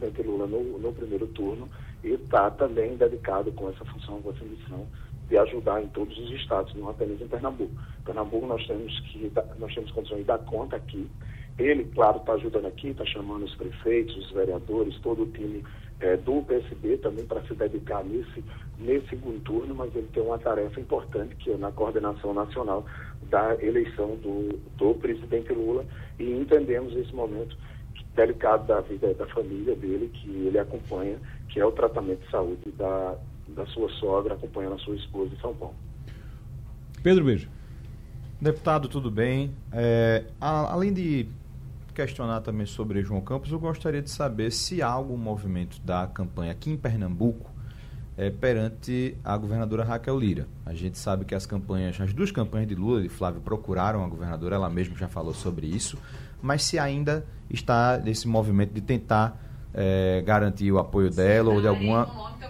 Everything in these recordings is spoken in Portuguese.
presidente Lula no primeiro turno e está também dedicado com essa função, com essa missão de ajudar em todos os estados, não apenas em Pernambuco. Pernambuco nós temos condições de dar conta aqui. Ele, claro, está ajudando aqui, está chamando os prefeitos, os vereadores, todo o time do PSB também para se dedicar nesse segundo turno, mas ele tem uma tarefa importante, que é na coordenação nacional da eleição do presidente Lula, e entendemos esse momento delicado da vida da família dele, que ele acompanha, que é o tratamento de saúde da sua sogra, acompanhando a sua esposa em São Paulo. Pedro Bejo. Deputado, tudo bem? Além de questionar também sobre João Campos, eu gostaria de saber se há algum movimento da campanha aqui em Pernambuco perante a governadora Raquel Lira. A gente sabe que as duas campanhas de Lula e de Flávio procuraram a governadora, ela mesma já falou sobre isso, mas se ainda está nesse movimento de tentar garantir o apoio dela ou de alguma...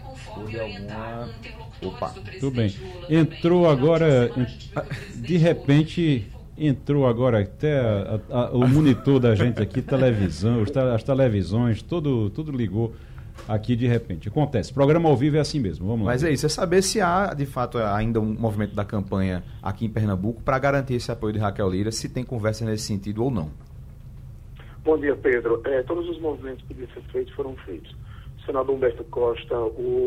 Opa, tudo bem. Entrou agora, de repente, entrou agora até o monitor da gente aqui, televisão, as televisões, tudo ligou aqui de repente. Acontece, programa ao vivo é assim mesmo, vamos lá. Mas é isso, é saber se há, de fato, ainda um movimento da campanha aqui em Pernambuco para garantir esse apoio de Raquel Lira, se tem conversa nesse sentido ou não. Bom dia, Pedro. Todos os movimentos que podiam ser feitos foram feitos. O senador Humberto Costa,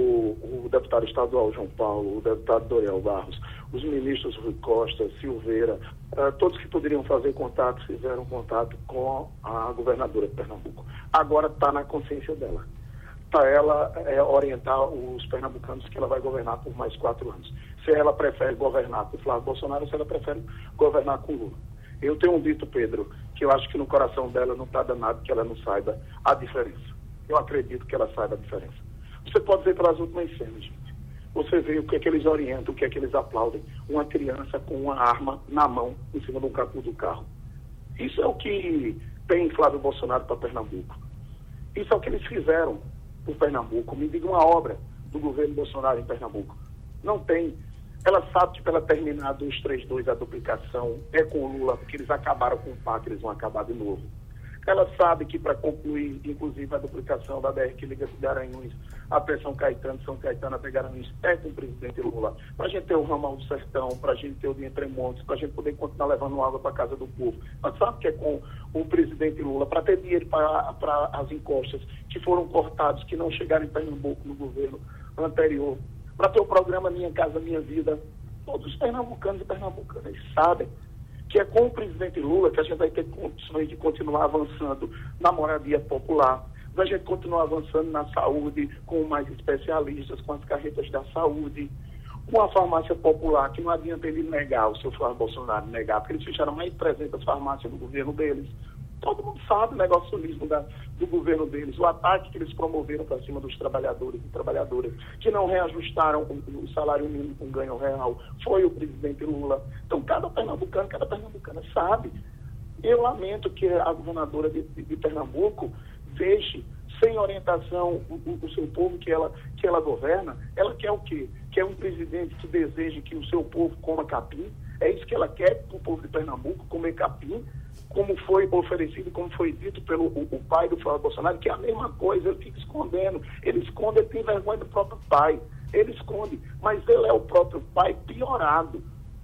o deputado estadual João Paulo, o deputado Doriel Barros, os ministros Rui Costa, Silveira, todos que poderiam fazer contato, fizeram contato com a governadora de Pernambuco. Agora está na consciência dela. Para ela orientar os pernambucanos que ela vai governar por mais 4 anos. Se ela prefere governar com Flávio Bolsonaro ou se ela prefere governar com Lula. Eu tenho dito, Pedro, que eu acho que no coração dela não está danado que ela não saiba a diferença. Eu acredito que ela saiba a diferença. Você pode ver pelas últimas cenas, gente. Você vê o que é que eles orientam, o que é que eles aplaudem. Uma criança com uma arma na mão, em cima do capô do carro. Isso é o que tem Flávio Bolsonaro para Pernambuco. Isso é o que eles fizeram por Pernambuco. Me diga uma obra do governo Bolsonaro em Pernambuco. Não tem. Ela sabe que para ela terminar 232 a duplicação é com o Lula, porque eles acabaram com o PAC, eles vão acabar de novo. Ela sabe que para concluir, inclusive, a duplicação da BR que liga Garanhuns até São Caetano, São Caetano até Garanhuns, é com o presidente Lula. Para a gente ter o ramal do sertão, para a gente ter o de Entremontes, para a gente poder continuar levando água para a casa do povo. Mas sabe que é com o presidente Lula, para ter dinheiro para as encostas que foram cortadas, que não chegaram em Pernambuco no governo anterior, para ter o programa Minha Casa Minha Vida. Todos os pernambucanos e pernambucanas sabem que é com o presidente Lula que a gente vai ter condições de continuar avançando na moradia popular, a gente continuar avançando na saúde, com mais especialistas, com as carretas da saúde, com a farmácia popular, que não adianta ele negar, o seu Flávio Bolsonaro negar, porque eles fecharam mais de 300 farmácias no governo deles. Todo mundo sabe o negacionismo do governo deles, o ataque que eles promoveram para cima dos trabalhadores e trabalhadoras, que não reajustaram o salário mínimo com ganho real, foi o presidente Lula. Então, cada pernambucana sabe. Eu lamento que a governadora de Pernambuco deixe sem orientação o seu povo que ela governa. Ela quer o quê? Quer um presidente que deseje que o seu povo coma capim? É isso que ela quer para o povo de Pernambuco, comer capim? Como foi oferecido, como foi dito pelo o pai do Flávio Bolsonaro, que é a mesma coisa, ele fica escondendo. Ele esconde, ele tem vergonha do próprio pai. Ele esconde, mas ele é o próprio pai piorado.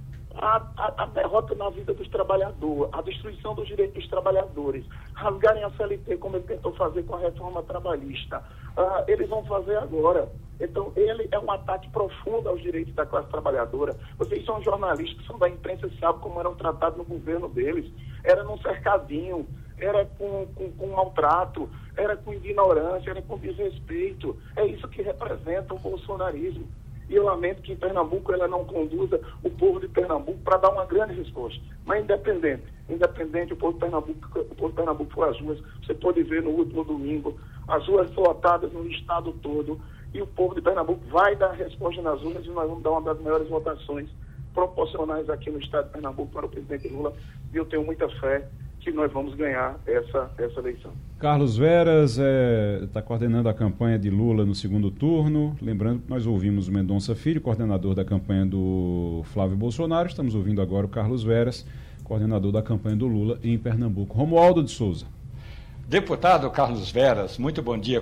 A derrota na vida dos trabalhadores, a destruição dos direitos dos trabalhadores, rasgarem a CLT como ele tentou fazer com a reforma trabalhista. Eles vão fazer agora. Então, ele é um ataque profundo aos direitos da classe trabalhadora. Vocês são jornalistas, são da imprensa, sabem como eram tratados no governo deles. Era num cercadinho, era com maltrato, era com ignorância, era com desrespeito. É isso que representa o bolsonarismo. E eu lamento que em Pernambuco ela não conduza o povo de Pernambuco para dar uma grande resposta. Mas independente, o povo de Pernambuco foi às ruas. Você pode ver no último domingo, as ruas lotadas no estado todo. E o povo de Pernambuco vai dar resposta nas urnas e nós vamos dar uma das maiores votações proporcionais aqui no estado de Pernambuco para o presidente Lula. E eu tenho muita fé que nós vamos ganhar essa eleição. Carlos Veras está coordenando a campanha de Lula no segundo turno. Lembrando que nós ouvimos o Mendonça Filho, coordenador da campanha do Flávio Bolsonaro. Estamos ouvindo agora o Carlos Veras, coordenador da campanha do Lula em Pernambuco. Romualdo de Souza. Deputado Carlos Veras, muito bom dia.